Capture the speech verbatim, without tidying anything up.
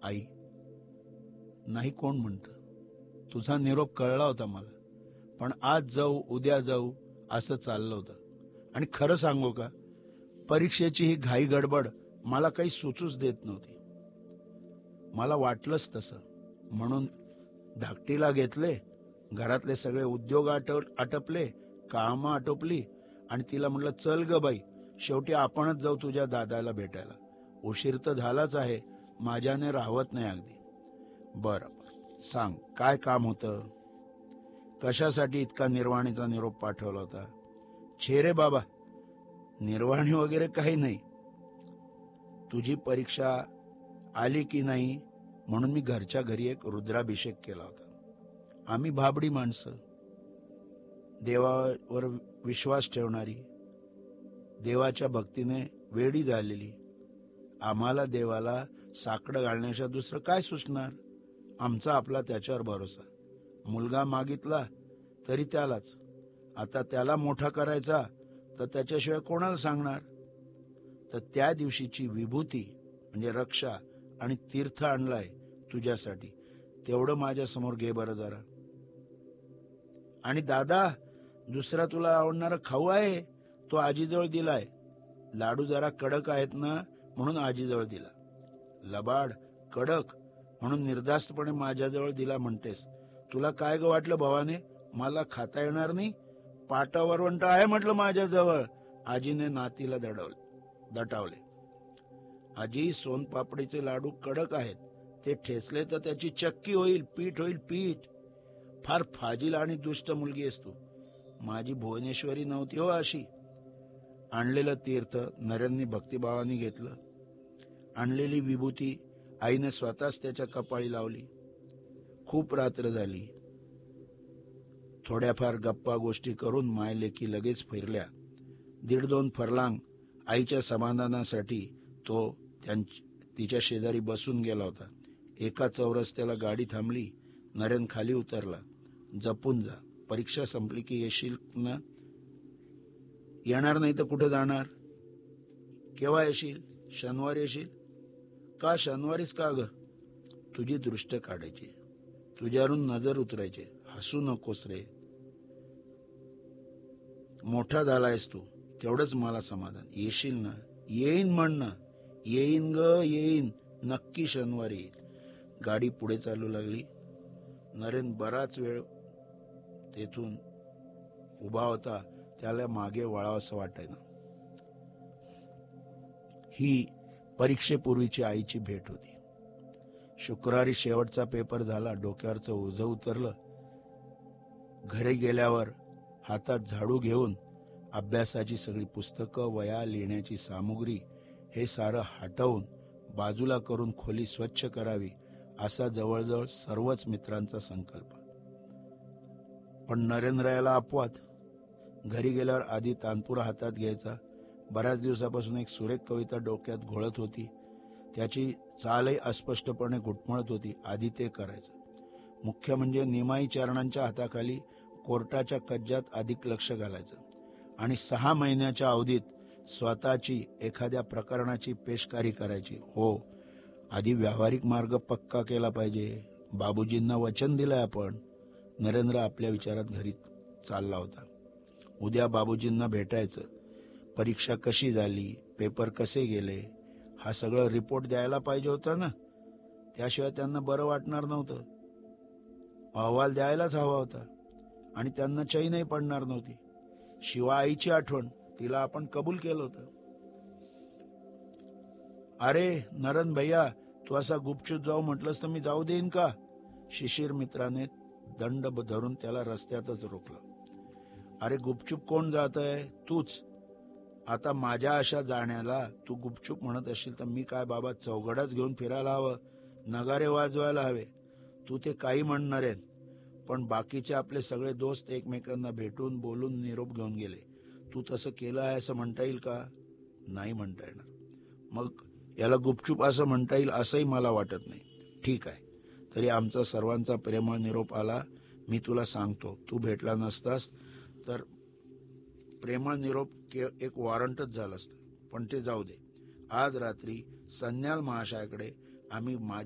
आई, नाही कोण म्हणतं, तुझा निरोप कळला होता मला, पण आज जाऊ उद्या जाऊ असं चाललं होतं. आणि खरं सांगू का, परीक्षेची ही घाई गडबड मला काही सुचूच देत नव्हती. मला वाटलंच तसं, म्हणून धाकटीला घेतले, घरातले सगळे उद्योग आटव आटपले कामं आटोपली आणि तिला म्हटलं, चल ग बाई, शेवटी आपणच जाऊ तुझ्या दादाला भेटायला. उशीर तर झालाच आहे, माझ्याने राहवत नाही अगदी. बरं सांग, काय काम होतं? कशासाठी इतका निर्वाणीचा निरोप पाठवला होता? छे रे बाबा, निर्वाणी वगैरे काही नाही. तुझी परीक्षा आली की नाही म्हणून मी घरच्या घरी एक रुद्राभिषेक केला होता. आम्ही भाबडी माणसं, देवावर विश्वास ठेवणारी, देवाच्या भक्तीने वेडी झालेली, आम्हाला देवाला साकडं घालण्याशिवाय दुसरं काय सुचणार? आमचा आपला त्याच्यावर भरोसा. मुलगा मागितला तरी त्यालाच. आता त्याला मोठा करायचा तर त्याच्याशिवाय कोणाला सांगणार? तर त्या दिवशीची विभूती म्हणजे रक्षा आणि तीर्थ आणलाय तुझ्यासाठी, तेवढं माझ्या समोर घे बरं जरा. आणि दादा, दुसरा तुला आवडणारा खाऊ आहे, तो आजीजवळ दिलाय. लाडू जरा कडक आहेत ना म्हणून आजीजवळ दिला. लबाड कडक म्हणून निर्धास्तपणे माझ्याजवळ दिला म्हणतेस. तुला काय ग वाटलं भावाने, मला खाता येणार नाही? पाटावरवंट आहे म्हटलं माझ्याजवळ. आजीने नातीला दडवले दटावले. आजी, सोनपापडीचे लाडू कडक आहेत, ते ठेचले तर त्याची चक्की होईल, पीठ होईल पीठ. फार फाजील आणि दुष्ट मुलगी आहेस तू. माझी भुवनेश्वरी नव्हती हो अशी. आणलेलं तीर्थ नरेंनी भक्तिभावाने घेतलं. आणलेली विभूती आईने स्वतःच त्याच्या कपाळी लावली. खूप रात्र झाली. थोड्याफार गप्पा गोष्टी करून मायलेकी लगेच फिरल्या. दीड दोन फरलांग आईच्या समाधानासाठी तो तिच्या शेजारी बसून गेला होता. एका चौरस्त्याला गाडी थांबली. नरेन खाली उतरला. जपून जा, परीक्षा संपली की येशील ना? येणार नाही तर कुठे जाणार? केव्हा येशील? शनिवारी येशील का? शनिवारीच का ग? तुझी दृष्ट काढायची, तुझ्यावरून नजर उतरायची. हसू नकोस रे, मोठा झालायस तू, तेवढंच मला समाधान. येशील ना? येईन म्हण ना. येईन ग येईन, नक्की शनिवारी येईल. गाडी पुढे चालू लागली. नरेन बराच वेळ तेथून उभा होता. त्याला मागे वळावंसं वाटायना. ही परीक्षेपूर्वीची आईची भेट होती. शुक्रवारी शेवटचा पेपर झाला. डोक्यावरचं ओझं उतरलं. घरी गेल्यावर हातात झाडू घेऊन अभ्यासाची सगळी पुस्तकं, वया, लिहिण्याची सामुग्री हे सारं हटवून बाजूला करून खोली स्वच्छ करावी असा जवळजवळ सर्वच मित्रांचा संकल्प. पण नरेंद्रला अपवाद. घरी गेल्यावर आधी तानपुरा हातात घ्यायचा. बऱ्याच दिवसापासून एक सुरेख कविता डोक्यात घोळत होती. त्याची चालही अस्पष्टपणे घुटमळत होती. आधी ते करायचं. मुख्य म्हणजे निमाई चरणांच्या हाताखाली कोर्टाच्या कज्जात अधिक लक्ष घालायचं आणि सहा महिन्याच्या अवधीत स्वतःची एखाद्या प्रकरणाची पेशकारी करायची. हो, आधी व्यावहारिक मार्ग पक्का केला पाहिजे. बाबूजींना वचन दिलंय आपण. नरेंद्र आपल्या विचारात घरी चालला होता. उद्या बाबूजींना भेटायचं. परीक्षा कशी झाली, पेपर कसे गेले, हा सगळं रिपोर्ट द्यायला पाहिजे होता ना. त्याशिवाय त्यांना बरं वाटणार नव्हतं. अहवाल द्यायलाच हवा होता आणि त्यांना चैनही पडणार नव्हती. शिवाय आईची आठवण, तिला आपण कबूल केलं होतं. अरे नरन भैया, तू असा गुपचूप जाऊ म्हटलंस तर मी जाऊ देईन का? शिशिर मित्राने दंड धरून त्याला रस्त्यातच रोखलं. अरे गुपचूप कोण जात आहे? तूच. आता माझ्या अशा जाण्याला तू गुपचूप म्हणत असशील तर मी काय बाबा चौघडाच घेऊन फिरायला हवं, नगारे वाजवायला हवे? तू ते काही म्हणणार आहेत, पण बाकीचे आपले सगळे दोस्त एकमेकांना भेटून बोलून निरोप घेऊन गेले. तू तसं केलं आहे असं म्हणता येईल का? नाही म्हणता येणार. मग याला गुपचूप असं म्हणता येईल असंही मला वाटत नाही. ठीक आहे, तरी आमचा सर्वांचा प्रेमळ निरोप आला. मी तुला सांगतो, तू भेटला नसतास तर प्रेमळ निरोप एक वॉरंटच झालं असतं. पण ते जाऊ दे. आज रात्री सन्याल महाशयाकडे आम्ही